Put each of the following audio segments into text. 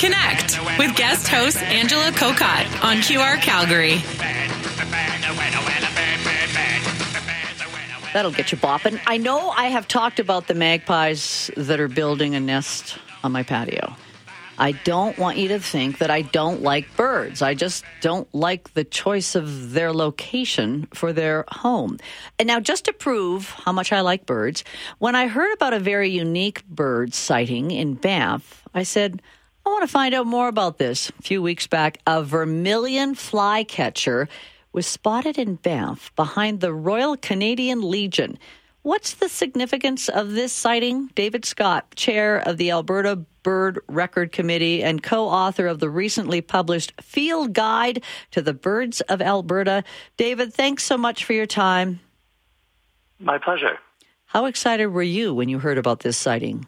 Connect with guest host Angela Kokott on QR Calgary. That'll get you bopping. I know I have talked about the magpies that are building a nest on my patio. I don't want you to think that I don't like birds. I just don't like the choice of their location for their home. And now, just to prove how much I like birds, when I heard about a very unique bird sighting in Banff, I said, I want to find out more about this. A few weeks back, a vermilion flycatcher was spotted in Banff behind the Royal Canadian Legion. What's the significance of this sighting? David Scott, chair of the Alberta Bird Record Committee and co-author of the recently published Field Guide to the Birds of Alberta. David, thanks so much for your time. My pleasure. How excited were you when you heard about this sighting?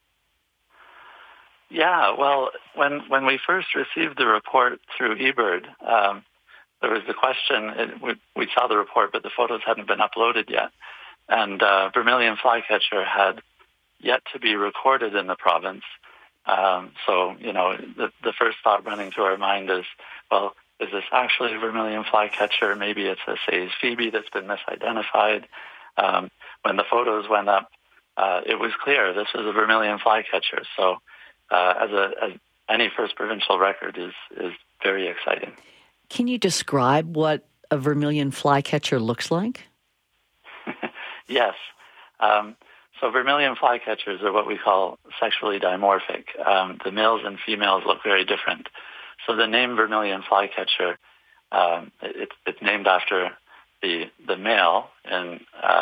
Yeah, well, when we first received the report through eBird, there was the question, we saw the report, but the photos hadn't been uploaded yet. And vermilion flycatcher had yet to be recorded in the province. So, the first thought running through our mind is, well, is this actually a vermilion flycatcher? Maybe it's a Say's phoebe that's been misidentified. When the photos went up, it was clear this was a vermilion flycatcher. So, as any first provincial record is very exciting. Can you describe what a vermilion flycatcher looks like? Yes. So vermilion flycatchers are what we call sexually dimorphic. The males and females look very different. So the name vermilion flycatcher, it's named after the male and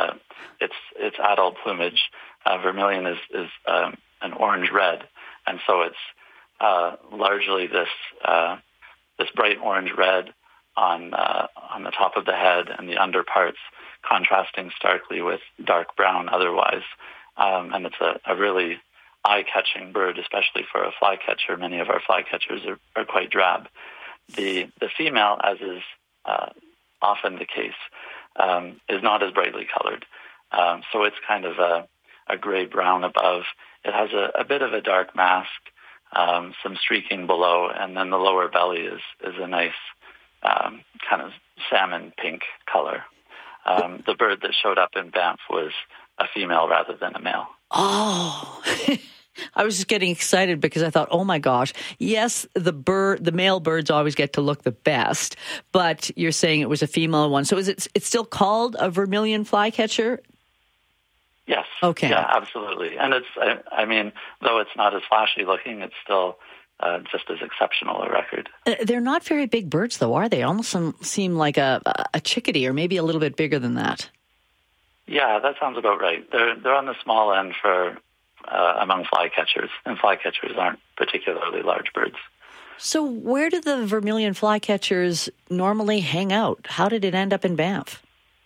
its adult plumage. Vermilion is an orange-red, and so it's largely this bright orange-red on the top of the head and the underparts, contrasting starkly with dark brown otherwise. And it's a really eye-catching bird, especially for a flycatcher. Many of our flycatchers are quite drab. The female, as is often the case, is not as brightly colored. So it's kind of a gray-brown above. It has a bit of a dark mask, some streaking below, and then the lower belly is a nice kind of salmon pink color. The bird that showed up in Banff was a female rather than a male. Oh, I was just getting excited because I thought, oh my gosh, yes, the male birds always get to look the best, but you're saying it was a female one. So it's still called a vermilion flycatcher? Yes. Okay. Yeah, absolutely. And though it's not as flashy looking, it's still just as exceptional a record. They're not very big birds, though, are they? Almost seem like a chickadee, or maybe a little bit bigger than that. Yeah, that sounds about right. They're on the small end for among flycatchers, and flycatchers aren't particularly large birds. So where do the vermilion flycatchers normally hang out? How did it end up in Banff?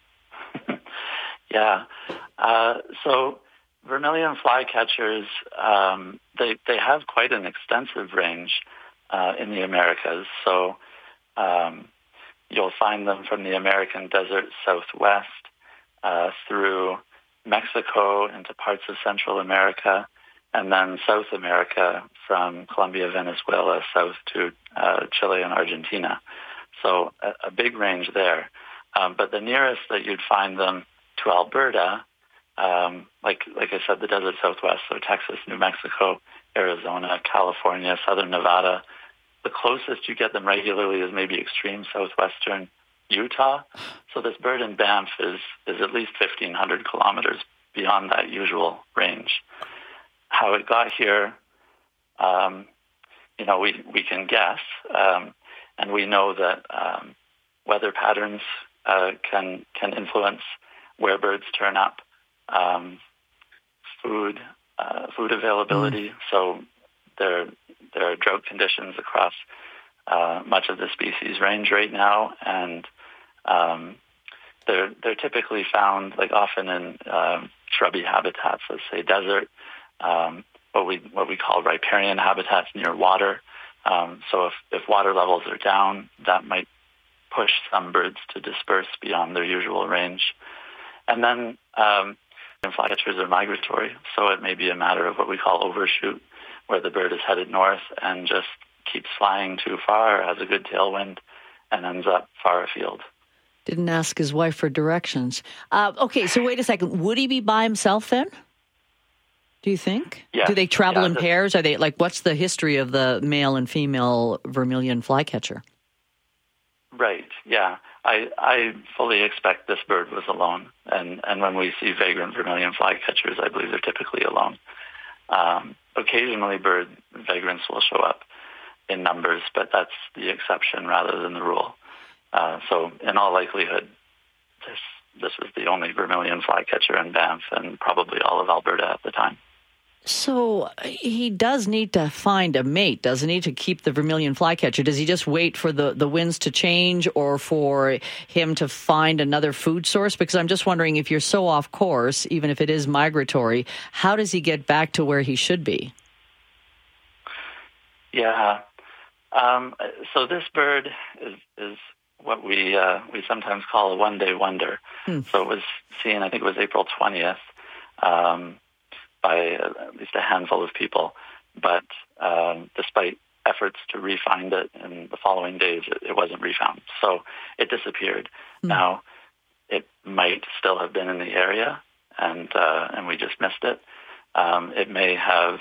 Yeah. So vermilion flycatchers, they have quite an extensive range in the Americas. So you'll find them from the American desert southwest through Mexico into parts of Central America, and then South America from Colombia, Venezuela, south to Chile and Argentina. So a big range there. But the nearest that you'd find them to Alberta, like I said, the desert southwest, so Texas, New Mexico, Arizona, California, southern Nevada. The closest you get them regularly is maybe extreme southwestern Utah. So this bird in Banff is at least 1,500 kilometers beyond that usual range. How it got here, we can guess, and we know that weather patterns can influence where birds turn up. Food availability. So there are drought conditions across much of the species range right now, and they're typically found, like often in shrubby habitats, let's say desert, what we call riparian habitats near water. So if water levels are down, that might push some birds to disperse beyond their usual range. And then flycatchers are migratory, so it may be a matter of what we call overshoot, where the bird is headed north and just keeps flying too far, has a good tailwind, and ends up far afield. Didn't ask his wife for directions. Okay, so wait a second. Would he be by himself then? Do you think? Yeah. Do they travel in pairs? Are they what's the history of the male and female vermilion flycatcher? Right, yeah. I fully expect this bird was alone. And when we see vagrant vermilion flycatchers, I believe they're typically alone. Occasionally vagrants will show up in numbers, but that's the exception rather than the rule. So in all likelihood, this was the only vermilion flycatcher in Banff and probably all of Alberta at the time. So he does need to find a mate, doesn't he, to keep the vermilion flycatcher? Does he just wait for the winds to change or for him to find another food source? Because I'm just wondering, if you're so off course, even if it is migratory, how does he get back to where he should be? Yeah. So this bird is what we sometimes call a one-day wonder. So it was seen, I think it was April 20th, by at least a handful of people. But despite efforts to re-find it in the following days, it wasn't refound. So it disappeared. Now, it might still have been in the area, and we just missed it. It may have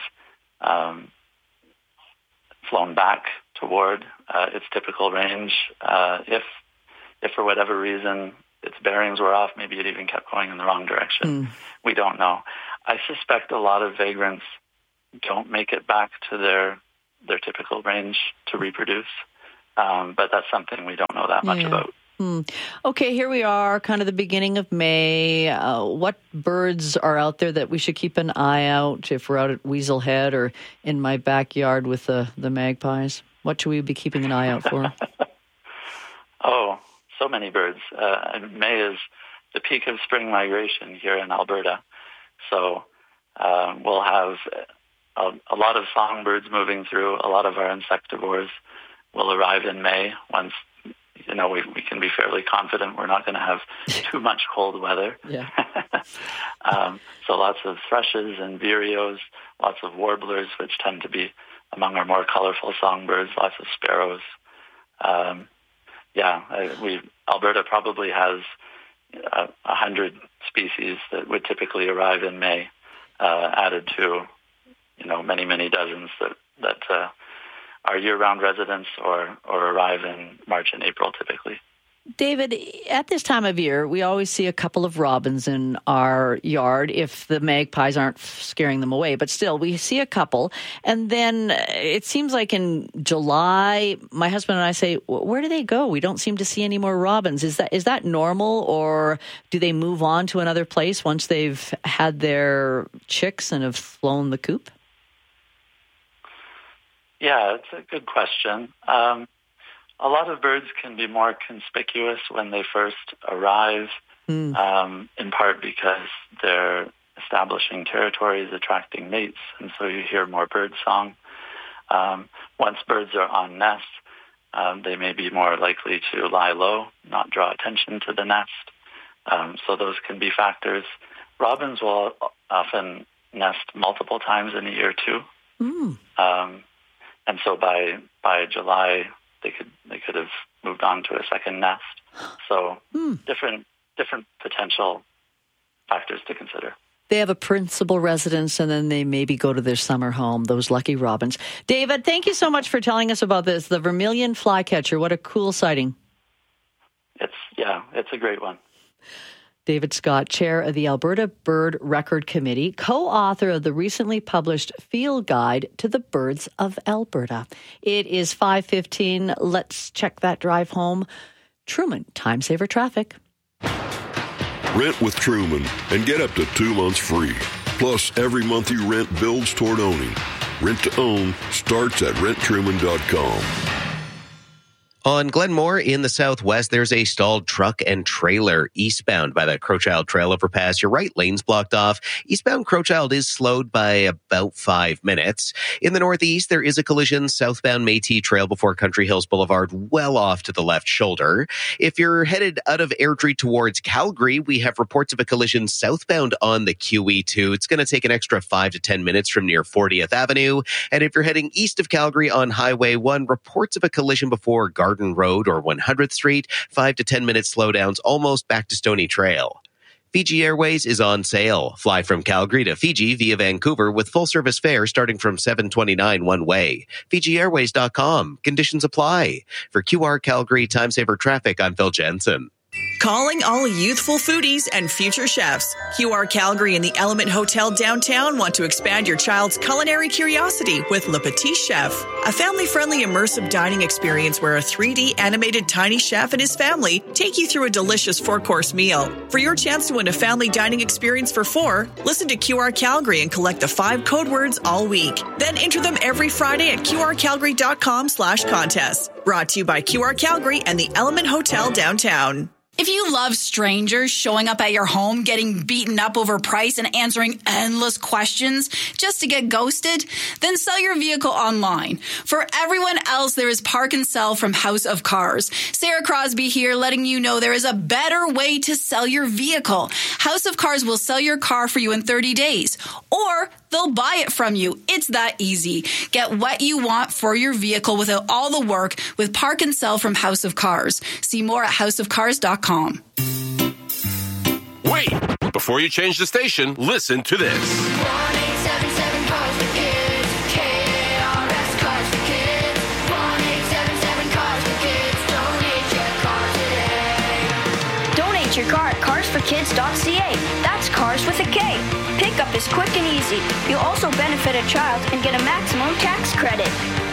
flown back toward its typical range. If for whatever reason its bearings were off, maybe it even kept going in the wrong direction. We don't know. I suspect a lot of vagrants don't make it back to their typical range to reproduce, but that's something we don't know that much about. Okay, here we are, kind of the beginning of May. What birds are out there that we should keep an eye out if we're out at Weasel Head or in my backyard with the magpies? What should we be keeping an eye out for? Oh, so many birds. May is the peak of spring migration here in Alberta. So we'll have a lot of songbirds moving through. A lot of our insectivores will arrive in May once, we can be fairly confident we're not going to have too much cold weather. Yeah. So lots of thrushes and vireos, lots of warblers, which tend to be among our more colorful songbirds, lots of sparrows. Alberta probably has 100 species that would typically arrive in May, added to, many, many dozens that are year-round residents or arrive in March and April typically. David, at this time of year, we always see a couple of robins in our yard if the magpies aren't scaring them away. But still, we see a couple. And then it seems like in July, my husband and I say, where do they go? We don't seem to see any more robins. Is that normal, or do they move on to another place once they've had their chicks and have flown the coop? Yeah, it's a good question. A lot of birds can be more conspicuous when they first arrive, in part because they're establishing territories, attracting mates, and so you hear more bird song. Once birds are on nest, they may be more likely to lie low, not draw attention to the nest. So those can be factors. Robins will often nest multiple times in a year too. And so by July, they could have moved on to a second nest. So different potential factors to consider. They have a principal residence, and then they maybe go to their summer home, those lucky robins. David, thank you so much for telling us about this, the vermilion flycatcher. What a cool sighting. It's a great one. David Scott, chair of the Alberta Bird Record Committee, co-author of the recently published Field Guide to the Birds of Alberta. It is 5:15. Let's check that drive home. Truman, time saver traffic. Rent with Truman and get up to 2 months free. Plus, every month you rent builds toward owning. Rent to own starts at renttruman.com. On Glenmore in the southwest, there's a stalled truck and trailer eastbound by the Crowchild Trail overpass. Your right lane's blocked off. Eastbound Crowchild is slowed by about 5 minutes. In the northeast, there is a collision southbound Métis Trail before Country Hills Boulevard, well off to the left shoulder. If you're headed out of Airdrie towards Calgary, we have reports of a collision southbound on the QE2. It's going to take an extra 5 to 10 minutes from near 40th Avenue. And if you're heading east of Calgary on Highway 1, reports of a collision before Garden Road or 100th Street, 5 to 10 minute slowdowns almost back to Stony Trail. Fiji Airways is on sale. Fly from Calgary to Fiji via Vancouver with full service fare starting from $7.29 one way. FijiAirways.com. Conditions apply. For QR Calgary Time Saver Traffic, I'm Phil Jensen. Calling all youthful foodies and future chefs. QR Calgary and the Element Hotel downtown want to expand your child's culinary curiosity with Le Petit Chef, a family-friendly immersive dining experience where a 3D animated tiny chef and his family take you through a delicious 4-course meal. For your chance to win a family dining experience for 4, listen to QR Calgary and collect the 5 code words all week. Then enter them every Friday at qrcalgary.com/contest. Brought to you by QR Calgary and the Element Hotel downtown. If you love strangers showing up at your home, getting beaten up over price and answering endless questions just to get ghosted, then sell your vehicle online. For everyone else, there is Park and Sell from House of Cars. Sarah Crosby here, letting you know there is a better way to sell your vehicle. House of Cars will sell your car for you in 30 days, or they'll buy it from you. It's that easy. Get what you want for your vehicle without all the work with Park and Sell from House of Cars. See more at houseofcars.com. Wait! Before you change the station, listen to this. 1877 Cars for Kids. KRS Cars for Kids. 1877 Cars for Kids. Donate your car today. Donate your car at carsforkids.ca. That's cars with a K. Pickup is quick and easy. You'll also benefit a child and get a maximum tax credit.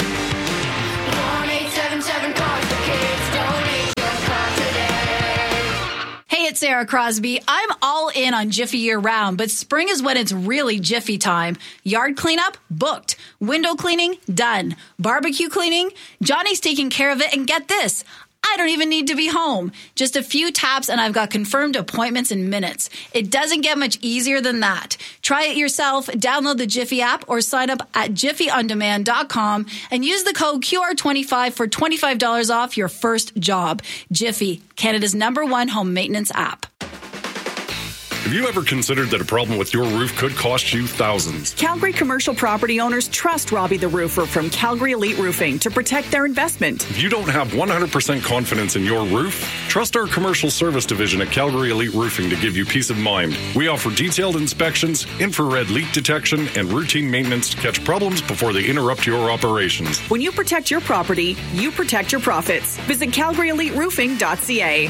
1877 Cars for Kids. Donate your car today. Hey, it's Sarah Crosby. I'm all in on Jiffy year-round, but spring is when it's really Jiffy time. Yard cleanup? Booked. Window cleaning? Done. Barbecue cleaning? Johnny's taking care of it, and get this. I don't even need to be home. Just a few taps and I've got confirmed appointments in minutes. It doesn't get much easier than that. Try it yourself, download the Jiffy app or sign up at jiffyondemand.com and use the code QR25 for $25 off your first job. Jiffy, Canada's #1 home maintenance app. Have you ever considered that a problem with your roof could cost you thousands? Calgary commercial property owners trust Robbie the Roofer from Calgary Elite Roofing to protect their investment. If you don't have 100% confidence in your roof, trust our commercial service division at Calgary Elite Roofing to give you peace of mind. We offer detailed inspections, infrared leak detection, and routine maintenance to catch problems before they interrupt your operations. When you protect your property, you protect your profits. Visit calgaryeliteroofing.ca.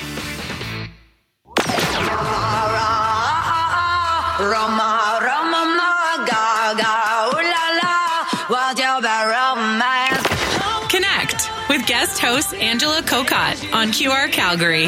Roma, Roma, ma, ga, ga, ooh la la, what's your romance? Connect with guest host Angela Kokott on QR Calgary.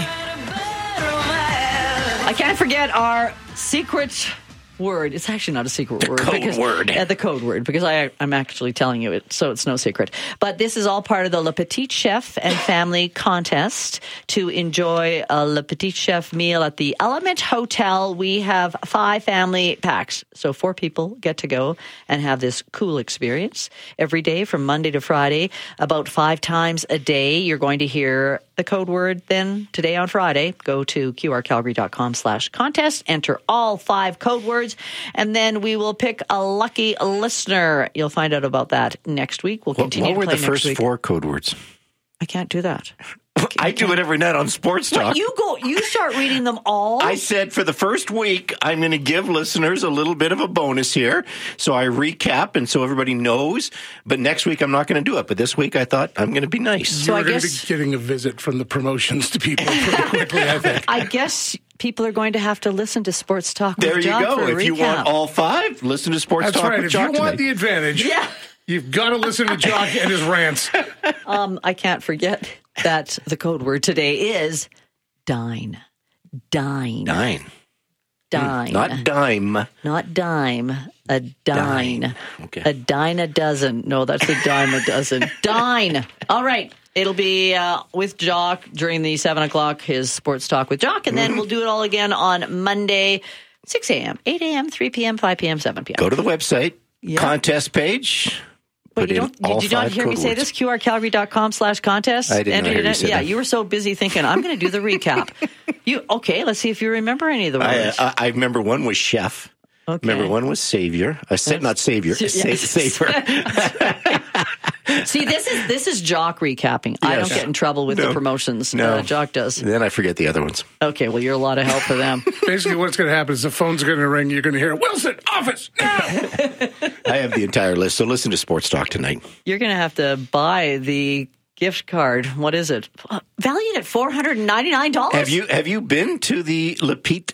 I can't forget our secret word. It's actually not a secret word. Code word. The code word, because I'm actually telling you it, so it's no secret. But this is all part of the Le Petit Chef and Family Contest. To enjoy a Le Petit Chef meal at the Element Hotel, we have 5 family packs. So 4 people get to go and have this cool experience every day from Monday to Friday, about 5 times a day. You're going to hear the code word then today on Friday. Go to qrcalgary.com/contest, enter all 5 code words, and then we will pick a lucky listener. You'll find out about that next week. We'll continue to play next week. What were the first 4 code words? I can't do that. I do it every night on Sports Talk. You start reading them all. I said for the first week, I'm going to give listeners a little bit of a bonus here. So I recap, and so everybody knows. But next week, I'm not going to do it. But this week, I thought I'm going to be nice. So you're going to be getting a visit from the promotions to people pretty quickly, I think. I guess people are going to have to listen to Sports Talk with There you John go. for a If you recap. want all 5, listen to Sports That's Talk right. with If Jock you want tonight. the advantage, you've got to listen to Jock and his rants. I can't forget that the code word today is dine. Dine. Dine. dine. Not dime. Not dime. A dine. Okay. A dine a dozen. No, that's a dime a dozen. Dine. All right. It'll be with Jock during the 7 o'clock, his Sports Talk with Jock. And then we'll do it all again on Monday, 6 a.m., 8 a.m., 3 p.m., 5 p.m., 7 p.m. Go to the website, contest page. But did you not hear me say this? QRCalgary.com/contest? I did not hear you say Yeah, that. you were so busy thinking, I'm going to do the recap. Okay, let's see if you remember any of the words. I remember one was chef. Okay. Remember one was savior. Not savior. Savior. See, this is Jock recapping. I don't get in trouble with the promotions. No. Jock does. Then I forget the other ones. Okay, well, you're a lot of help for them. Basically, what's going to happen is the phone's going to ring. You're going to hear, Wilson, office, now! I have the entire list, so listen to Sports Talk tonight. You're going to have to buy the gift card. What is it? Valued at $499. Have you been to the Le Petit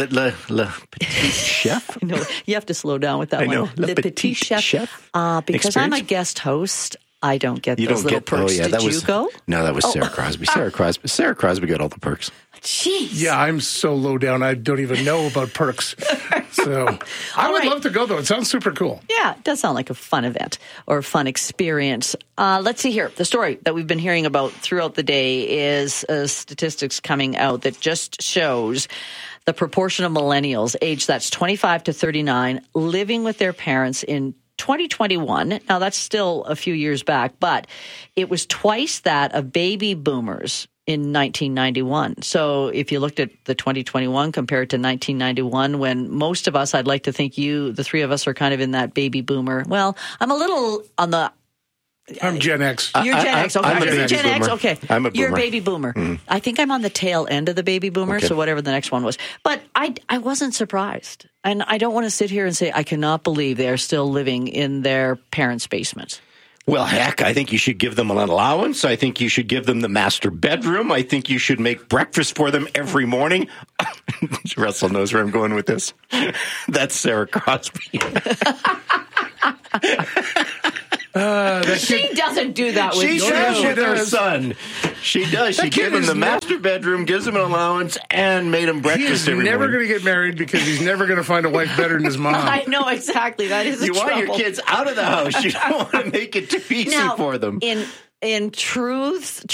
Chef? No, you have to slow down with that I one. know. Le Petit Chef. Because I'm a guest host, I don't get those little perks. Did you go? No, that was Sarah Crosby. Sarah Crosby got all the perks. Jeez. Yeah, I'm so low down, I don't even know about perks. So I would love to go, though. It sounds super cool. Yeah, it does sound like a fun event or a fun experience. Let's see here. The story that we've been hearing about throughout the day is statistics coming out that just shows the proportion of millennials aged that's 25 to 39 living with their parents in 2021. Now, that's still a few years back, but it was twice that of baby boomers in 1991. So if you looked at the 2021 compared to 1991, when most of us, I'd like to think the three of us are kind of in that baby boomer. Well, I'm a little on the... I'm Gen X. You're Gen X. Okay. I'm a baby Gen X. boomer. Okay. I'm a boomer. You're a baby boomer. I think I'm on the tail end of the baby boomer, so whatever the next one was. But I wasn't surprised. And I don't want to sit here and say I cannot believe they are still living in their parents' basements. Well, heck, I think you should give them an allowance. I think you should give them the master bedroom. I think you should make breakfast for them every morning. Russell knows where I'm going with this. That's Sarah Crosby. She doesn't do that with She you. does with her son. She does. She gives him the master bedroom, gives him an allowance, and made him breakfast every morning. He's never going to get married because he's never going to find a wife better than his mom. I know, exactly. That is You want your kids out of the house. You don't want to make it too easy for them. In truth's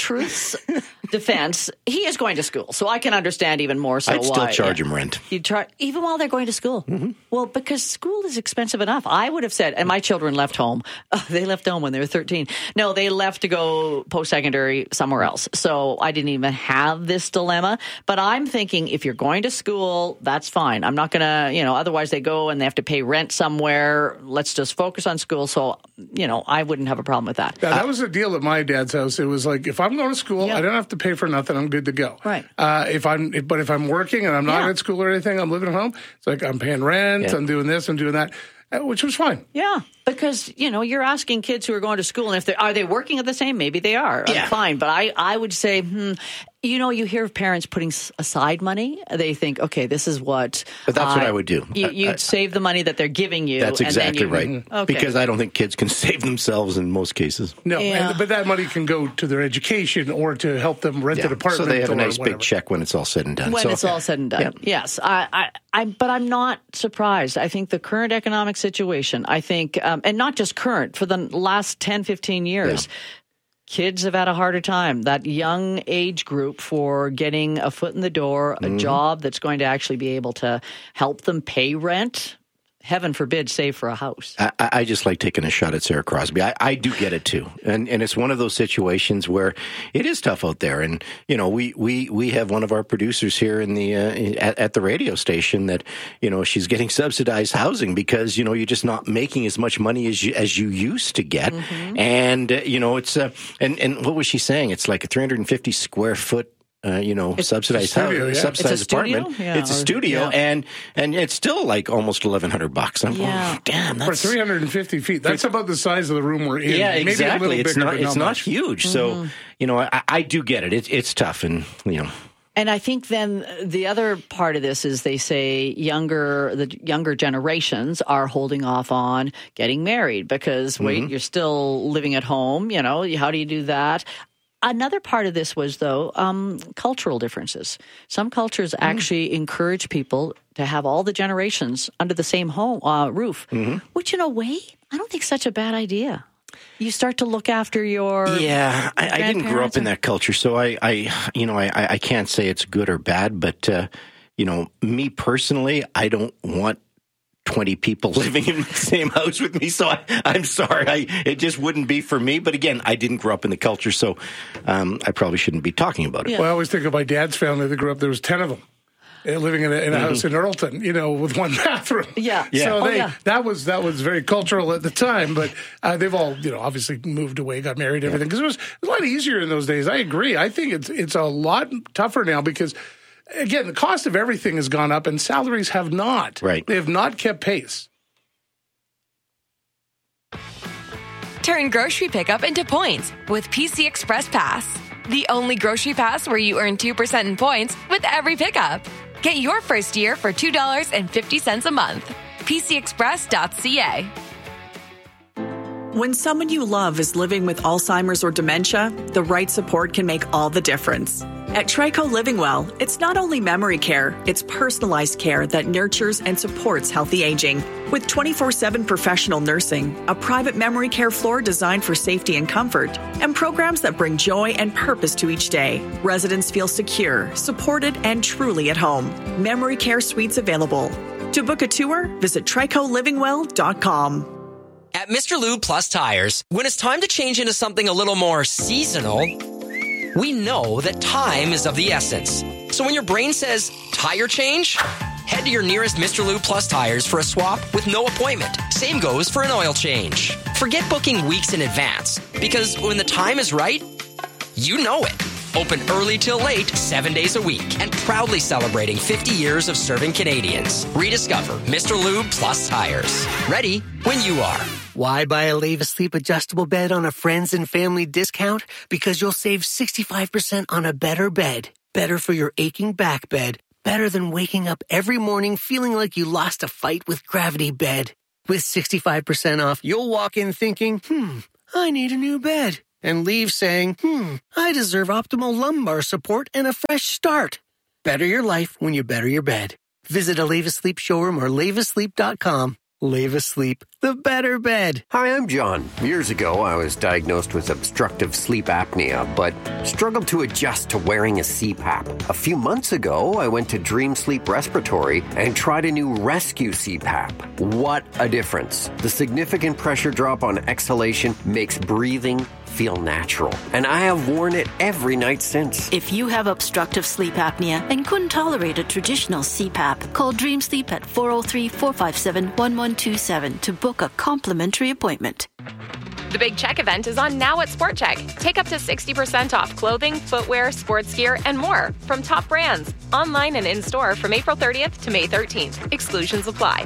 defense, he is going to school, so I can understand even more so I'd still why. charge him rent. You even while they're going to school. Mm-hmm. Well, because school is expensive enough. I would have said, and my children left home. They left home when they were 13. No, they left to go post-secondary somewhere else. So I didn't even have this dilemma. But I'm thinking, if you're going to school, that's fine. I'm not going to, otherwise they go and they have to pay rent somewhere. Let's just focus on school. So, I wouldn't have a problem with that. Yeah, that was the deal at my dad's house. It was like, if I'm going to school, I don't have to pay for nothing. I'm good to go. Right. If I'm working and I'm not at school or anything, I'm living at home. It's like I'm paying rent. I'm doing this. I'm doing that, which was fine. Yeah, because you're asking kids who are going to school, and are they working at the same? Maybe they are. Yeah. Fine, but I would say, you hear of parents putting aside money. They think, okay, this is what. But that's what I would do. You'd save the money that they're giving you. That's exactly and then right. Okay. Because I don't think kids can save themselves in most cases. No, but that money can go to their education or to help them rent an apartment. So they have a nice whatever. big check when it's all said and done. When it's all said and done. Yes. But I'm not surprised. I think the current economic situation, and not just current, for the last 10, 15 years, kids have had a harder time. That young age group for getting a foot in the door, a job that's going to actually be able to help them pay rent. Heaven forbid, save for a house. I just like taking a shot at Sarah Crosby. I do get it too, and it's one of those situations where it is tough out there. And we have one of our producers here in the at the radio station that she's getting subsidized housing because you're just not making as much money as you used to get. And it's and what was she saying? It's like a 350 square foot. Subsidized house, subsidized apartment. It's a studio, and it's still like almost $1,100. I'm going, damn, that's for 350 feet. That's about the size of the room we're in. Yeah, Maybe exactly. A little bigger, it's not much. huge. So I do get it. It's tough, and And I think then the other part of this is they say the younger generations are holding off on getting married because you're still living at home. How do you do that? Another part of this was, though, cultural differences. Some cultures actually encourage people to have all the generations under the same home roof, which in a way, I don't think is such a bad idea. You start to look after your I didn't grow up in that culture, so I can't say it's good or bad, but me personally, I don't want 20 people living in the same house with me, so I'm sorry. It just wouldn't be for me. But again, I didn't grow up in the culture, so I probably shouldn't be talking about it. Well, I always think of my dad's family that grew up, there was 10 of them. Living in a house in Earlton, with one bathroom. So that was very cultural at the time, but they've all, obviously moved away, got married, everything. Because it was a lot easier in those days. I agree. I think it's a lot tougher now because, again, the cost of everything has gone up and salaries have not. Right. They have not kept pace. Turn grocery pickup into points with PC Express Pass. The only grocery pass where you earn 2% in points with every pickup. Get your first year for $2.50 a month. PCExpress.ca. When someone you love is living with Alzheimer's or dementia, the right support can make all the difference. At Trico Living Well, it's not only memory care, it's personalized care that nurtures and supports healthy aging. With 24/7 professional nursing, a private memory care floor designed for safety and comfort, and programs that bring joy and purpose to each day, residents feel secure, supported, and truly at home. Memory care suites available. To book a tour, visit tricolivingwell.com. At Mr. Lube Plus Tires, when it's time to change into something a little more seasonal, we know that time is of the essence. So when your brain says, tire change, head to your nearest Mr. Lube Plus Tires for a swap with no appointment. Same goes for an oil change. Forget booking weeks in advance, because when the time is right, you know it. Open early till late, 7 days a week, and proudly celebrating 50 years of serving Canadians. Rediscover Mr. Lube Plus Tires. Ready when you are. Why buy a Leva Sleep adjustable bed on a friends and family discount? Because you'll save 65% on a better bed. Better for your aching back bed. Better than waking up every morning feeling like you lost a fight with Gravity Bed. With 65% off, you'll walk in thinking, I need a new bed. And leave saying, I deserve optimal lumbar support and a fresh start. Better your life when you better your bed. Visit a Leva Sleep showroom or levasleep.com. Leva Sleep, the better bed. Hi, I'm John. Years ago, I was diagnosed with obstructive sleep apnea, but struggled to adjust to wearing a CPAP. A few months ago, I went to Dream Sleep Respiratory and tried a new Rescue CPAP. What a difference. The significant pressure drop on exhalation makes breathing feel natural, and I have worn it every night since. If you have obstructive sleep apnea and couldn't tolerate a traditional CPAP, call Dream Sleep at 403-457-1127 to book a complimentary appointment. The Big Check event is on now at Sport Check. Take up to 60% off clothing, footwear, sports gear, and more from top brands. Online and in-store from April 30th to May 13th. Exclusions apply.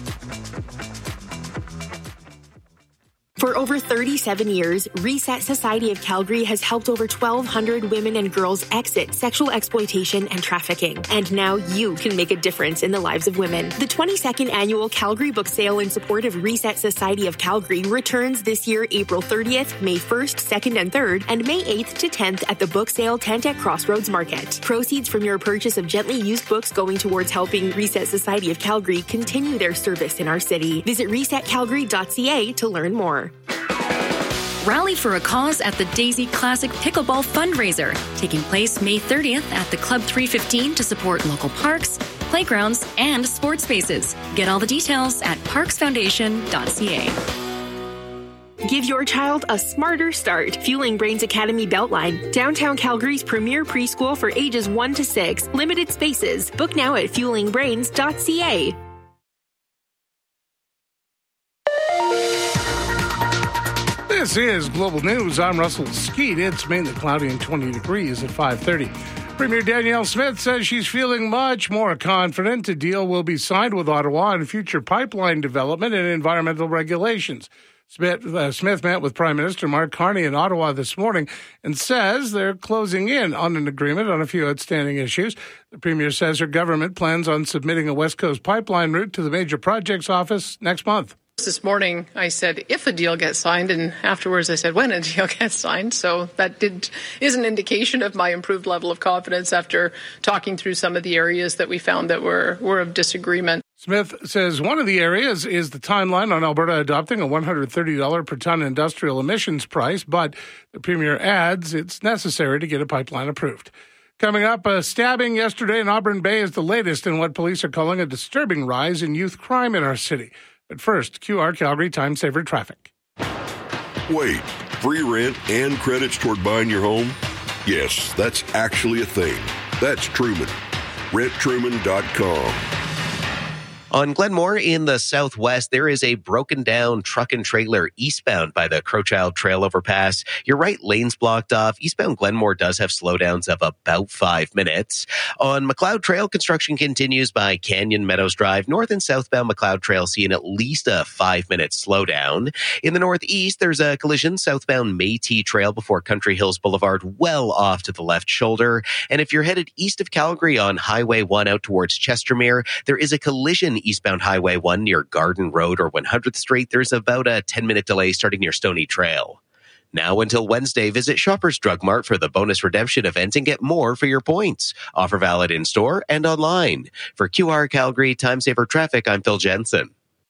For over 37 years, Reset Society of Calgary has helped over 1,200 women and girls exit sexual exploitation and trafficking. And now you can make a difference in the lives of women. The 22nd annual Calgary Book Sale in support of Reset Society of Calgary returns this year, April 30th, May 1st, 2nd, and 3rd, and May 8th to 10th at the Book Sale tent at Crossroads Market. Proceeds from your purchase of gently used books going towards helping Reset Society of Calgary continue their service in our city. Visit resetcalgary.ca to learn more. Rally for a cause at the Daisy Classic Pickleball Fundraiser, taking place May 30th at the Club 315 to support local parks, playgrounds, and sports spaces. Get all the details at parksfoundation.ca. Give your child a smarter start. Fueling Brains Academy Beltline, downtown Calgary's premier preschool for ages 1 to 6. Limited spaces. Book now at fuelingbrains.ca. This is Global News. I'm Russell Skeet. It's mainly cloudy and 20 degrees at 5:30. Premier Danielle Smith says she's feeling much more confident a deal will be signed with Ottawa on future pipeline development and environmental regulations. Smith met with Prime Minister Mark Carney in Ottawa this morning and says they're closing in on an agreement on a few outstanding issues. The Premier says her government plans on submitting a West Coast pipeline route to the Major Projects Office next month. This morning, I said, if a deal gets signed, and afterwards I said, when a deal gets signed. So that is an indication of my improved level of confidence after talking through some of the areas that we found that were of disagreement. Smith says one of the areas is the timeline on Alberta adopting a $130 per ton industrial emissions price, but the Premier adds it's necessary to get a pipeline approved. Coming up, a stabbing yesterday in Auburn Bay is the latest in what police are calling a disturbing rise in youth crime in our city. But first, QR Calgary Time Saver Traffic. Wait, free rent and credits toward buying your home? Yes, that's actually a thing. That's Truman. RentTruman.com. On Glenmore in the southwest, there is a broken down truck and trailer eastbound by the Crowchild Trail overpass. Your right lane's blocked off. Eastbound Glenmore does have slowdowns of about 5 minutes. On McLeod Trail, construction continues by Canyon Meadows Drive. North and southbound McLeod Trail seeing at least a 5-minute slowdown. In the northeast, there's a collision southbound Métis Trail before Country Hills Boulevard, well off to the left shoulder. And if you're headed east of Calgary on Highway 1 out towards Chestermere, there is a collision eastbound Highway 1 near Garden Road or 100th Street. There's about a 10-minute delay starting near Stony Trail. Now until Wednesday, visit Shoppers Drug Mart for the bonus redemption event and get more for your points. Offer valid in-store and online. For QR Calgary Time Saver Traffic, I'm Phil Jensen.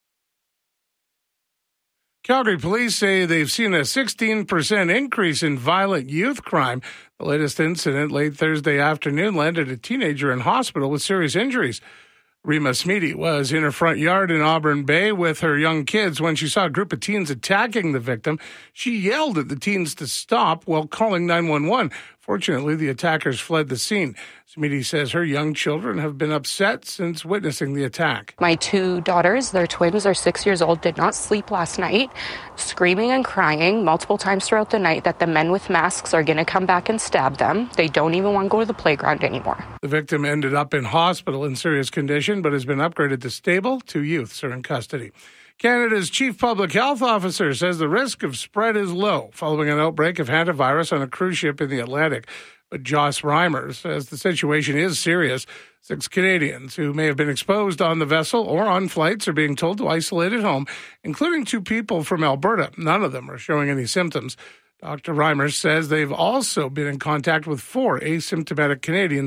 Calgary police say they've seen a 16% increase in violent youth crime. The latest incident late Thursday afternoon landed a teenager in hospital with serious injuries. Rima Smeedy was in her front yard in Auburn Bay with her young kids when she saw a group of teens attacking the victim. She yelled at the teens to stop while calling 911. Fortunately, the attackers fled the scene. Smeedy says her young children have been upset since witnessing the attack. My 2 daughters, they're twins, are 6 years old, did not sleep last night, screaming and crying multiple times throughout the night that the men with masks are going to come back and stab them. They don't even want to go to the playground anymore. The victim ended up in hospital in serious condition, but has been upgraded to stable. 2 youths are in custody. Canada's chief public health officer says the risk of spread is low following an outbreak of hantavirus on a cruise ship in the Atlantic. But Joss Reimer says the situation is serious. 6 Canadians who may have been exposed on the vessel or on flights are being told to isolate at home, including 2 people from Alberta. None of them are showing any symptoms. Dr. Reimer says they've also been in contact with 4 asymptomatic Canadians